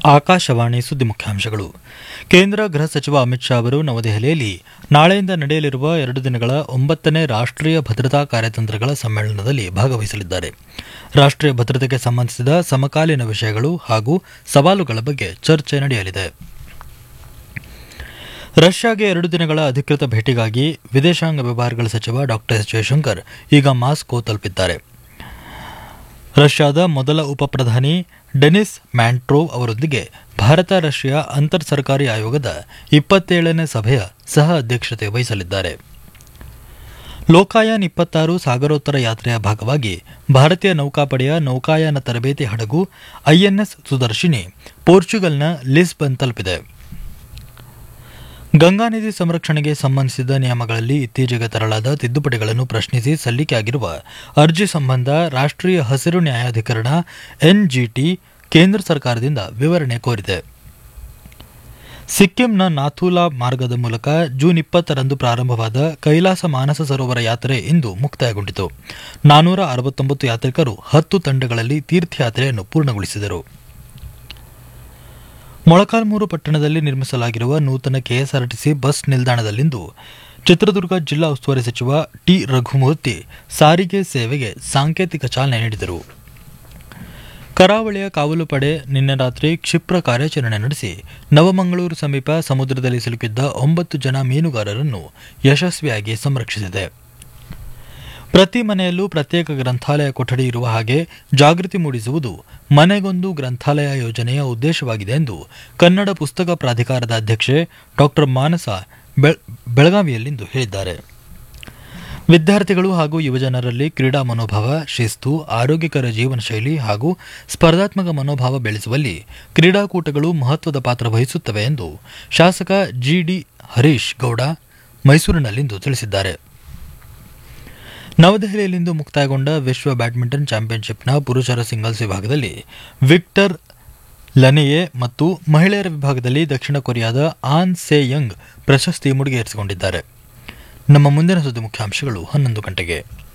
ಆಕಾಶವಾಣಿ ಸುದ್ದಿ ಮುಖ್ಯಾಂಶಗಳು. ಕೇಂದ್ರ ಗೃಹ ಸಚಿವ ಅಮಿತ್ ಶಾ ಅವರು ನವದೆಹಲಿಯಲ್ಲಿ ನಾಳೆಯಿಂದ ನಡೆಯಲಿರುವ 2 ದಿನಗಳ 9ನೇ ರಾಷ್ಟ್ರೀಯ ಭದ್ರತಾ ಕಾರ್ಯತಂತ್ರಗಳ ಸಮ್ಮೇಳನದಲ್ಲಿ ಭಾಗವಹಿಸಲಿದ್ದಾರೆ. ರಾಷ್ಟ್ರೀಯ ಭದ್ರತೆಗೆ ಸಂಬಂಧಿಸಿದ ಸಮಕಾಲೀನ ವಿಷಯಗಳು ಹಾಗೂ ಸವಾಲುಗಳ ಬಗ್ಗೆ ಚರ್ಚೆ ನಡೆಯಲಿದೆ. ರಷ್ಯಾಗೆ 2 ದಿನಗಳ ಅಧಿಕೃತ ಭೇಟಿಗಾಗಿ ವಿದೇಶಾಂಗ ವ್ಯವಹಾರಗಳ ಸಚಿವ ಡಾ ಎಸ್ ಜಯಶಂಕರ್ ಈಗ ಮಾಸ್ಕೋ ತಲುಪಿದ್ದಾರೆ. ರಷ್ಯಾದ ಮೊದಲ ಉಪಪ್ರಧಾನಿ ಡೆನಿಸ್ ಮ್ಯಾಂಟ್ರೋವ್ ಅವರೊಂದಿಗೆ ಭಾರತ ರಷ್ಯಾ ಅಂತರ್ ಸರ್ಕಾರಿ ಆಯೋಗದ 27ನೇ ಸಭೆಯ ಸಹ ಅಧ್ಯಕ್ಷತೆ ವಹಿಸಲಿದ್ದಾರೆ. ಲೋಕಾಯಾನ್ 26 ಸಾಗರೋತ್ತರ ಯಾತ್ರೆಯ ಭಾಗವಾಗಿ ಭಾರತೀಯ ನೌಕಾಪಡೆಯ ನೌಕಾಯಾನ ತರಬೇತಿ ಹಡಗು ಐಎನ್ಎಸ್ ಸುದರ್ಶಿನಿ ಪೋರ್ಚುಗಲ್ನ ಲಿಸ್ಬನ್ ತಲುಪಿದೆ. ಗಂಗಾ ನದಿ ಸಂರಕ್ಷಣೆಗೆ ಸಂಬಂಧಿಸಿದ ನಿಯಮಗಳಲ್ಲಿ ಇತ್ತೀಚೆಗೆ ತರಲಾದ ತಿದ್ದುಪಡಿಗಳನ್ನು ಪ್ರಶ್ನಿಸಿ ಸಲ್ಲಿಕೆಯಾಗಿರುವ ಅರ್ಜಿ ಸಂಬಂಧ ರಾಷ್ಟ್ರೀಯ ಹಸಿರು ನ್ಯಾಯಾಧಿಕರಣ ಎನ್ಜಿಟಿ ಕೇಂದ್ರ ಸರ್ಕಾರದಿಂದ ವಿವರಣೆ ಕೋರಿದೆ. ಸಿಕ್ಕಿಂನ ನಾಥೂಲಾ ಮಾರ್ಗದ ಮೂಲಕ ಜೂನ್ 20ರಂದು ಪ್ರಾರಂಭವಾದ ಕೈಲಾಸ ಮಾನಸ ಸರೋವರ ಯಾತ್ರೆ ಇಂದು ಮುಕ್ತಾಯಗೊಂಡಿತು. 469 ಯಾತ್ರಿಕರು 10 ತಂಡಗಳಲ್ಲಿ ತೀರ್ಥಯಾತ್ರೆಯನ್ನು ಪೂರ್ಣಗೊಳಿಸಿದರು. ಮೊಳಕಾಲ್ಮೂರು ಪಟ್ಟಣದಲ್ಲಿ ನಿರ್ಮಿಸಲಾಗಿರುವ ನೂತನ ಕೆಎಸ್ಆರ್ಟಿಸಿ ಬಸ್ ನಿಲ್ದಾಣದಲ್ಲಿಂದು ಚಿತ್ರದುರ್ಗ ಜಿಲ್ಲಾ ಉಸ್ತುವಾರಿ ಸಚಿವ ಟಿ ರಘುಮೂರ್ತಿ ಸಾರಿಗೆ ಸೇವೆಗೆ ಸಾಂಕೇತಿಕ ಚಾಲನೆ ನೀಡಿದರು. ಕರಾವಳಿಯ ಕಾವಲು ಪಡೆ ನಿನ್ನೆ ರಾತ್ರಿ ಕ್ಷಿಪ್ರ ಕಾರ್ಯಾಚರಣೆ ನಡೆಸಿ ನವಮಂಗಳೂರು ಸಮೀಪ ಸಮುದ್ರದಲ್ಲಿ ಸಿಲುಕಿದ್ದ 9 ಜನ ಮೀನುಗಾರರನ್ನು ಯಶಸ್ವಿಯಾಗಿ ಸಂರಕ್ಷಿಸಿದೆ. ಪ್ರತಿ ಮನೆಯಲ್ಲೂ ಪ್ರತ್ಯೇಕ ಗ್ರಂಥಾಲಯ ಕೊಠಡಿ ಇರುವ ಹಾಗೆ ಜಾಗೃತಿ ಮೂಡಿಸುವುದು ಮನೆಗೊಂದು ಗ್ರಂಥಾಲಯ ಯೋಜನೆಯ ಉದ್ದೇಶವಾಗಿದೆ ಎಂದು ಕನ್ನಡ ಪುಸ್ತಕ ಪ್ರಾಧಿಕಾರದ ಅಧ್ಯಕ್ಷೆ ಡಾ ಮಾನಸ ಬೆಳಗಾವಿಯಲ್ಲಿಂದು ಹೇಳಿದ್ದಾರೆ. ವಿದ್ಯಾರ್ಥಿಗಳು ಹಾಗೂ ಯುವಜನರಲ್ಲಿ ಕ್ರೀಡಾ ಮನೋಭಾವ, ಶಿಸ್ತು, ಆರೋಗ್ಯಕರ ಜೀವನ ಶೈಲಿ ಹಾಗೂ ಸ್ಪರ್ಧಾತ್ಮಕ ಮನೋಭಾವ ಬೆಳೆಸುವಲ್ಲಿ ಕ್ರೀಡಾಕೂಟಗಳು ಮಹತ್ವದ ಪಾತ್ರ ವಹಿಸುತ್ತವೆ ಎಂದು ಶಾಸಕ ಜಿಡಿ ಹರೀಶ್ ಗೌಡ ಮೈಸೂರಿನಲ್ಲಿಂದು ತಿಳಿಸಿದ್ದಾರೆ. ನವದೆಹಲಿಯಲ್ಲಿಂದು ಮುಕ್ತಾಯಗೊಂಡ ವಿಶ್ವ ಬ್ಯಾಡ್ಮಿಂಟನ್ ಚಾಂಪಿಯನ್ಶಿಪ್ನ ಪುರುಷರ ಸಿಂಗಲ್ಸ್ ವಿಭಾಗದಲ್ಲಿ ವಿಕ್ಟರ್ ಲನೆಯೆ ಮತ್ತು ಮಹಿಳೆಯರ ವಿಭಾಗದಲ್ಲಿ ದಕ್ಷಿಣ ಕೊರಿಯಾದ ಆನ್ ಸೆ ಯಂಗ್ ಪ್ರಶಸ್ತಿ ಮುಡಿಗೇರಿಸಿಕೊಂಡಿದ್ದಾರೆ. ನಮ್ಮ ಮುಂದಿನ ಸುದ್ದಿ ಮುಖ್ಯಾಂಶಗಳು 11 ಗಂಟೆಗೆ.